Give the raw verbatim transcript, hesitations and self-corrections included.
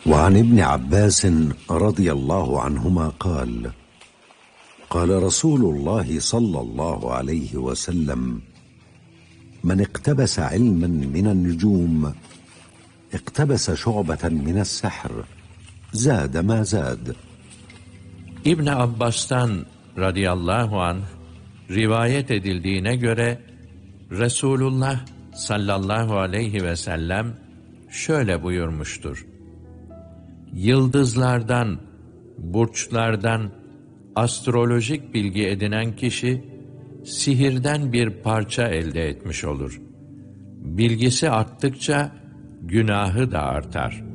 وعن ابن عباس رضي الله عنهما قال قال رسول الله صلى الله عليه وسلم من اقتبس علما من النجوم اقتبس شعبة من السحر زاد ما زاد. İbn Abbas'tan radıyallahu anh rivayet edildiğine göre Resulullah sallallahu aleyhi ve sellem şöyle buyurmuştur: Yıldızlardan, burçlardan astrolojik bilgi edinen kişi sihirden bir parça elde etmiş olur. Bilgisi arttıkça günahı da artar.